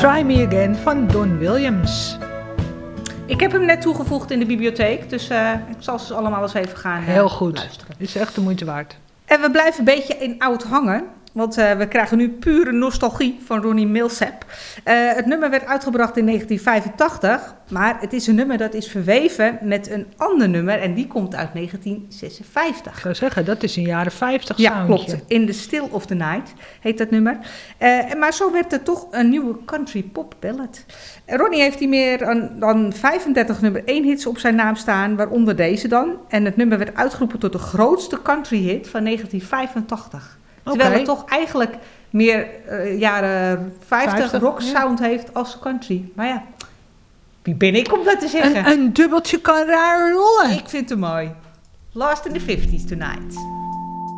Try Me Again van Don Williams. Ik heb hem net toegevoegd in de bibliotheek, dus ik zal ze allemaal eens even gaan Heel goed. luisteren. Is echt de moeite waard. En we blijven een beetje in oud hangen, want we krijgen nu pure nostalgie van Ronnie Milsap. Het nummer werd uitgebracht in 1985, maar het is een nummer dat is verweven met een ander nummer en die komt uit 1956. Ik zou zeggen, dat is een jaren 50 Ja, soundje. klopt. In the Still of the Night heet dat nummer. Maar zo werd het toch een nieuwe country pop ballad. Ronnie heeft hier meer dan 35 nummer 1 hits op zijn naam staan, waaronder deze dan. En het nummer werd uitgeroepen tot de grootste country hit van 1985. Terwijl het toch eigenlijk meer jaren 50 rock sound heeft als country. Maar ja, wie ben ik om dat te zeggen? Een dubbeltje kan raar rollen. Ik vind het mooi. Lost in the 50s Tonight.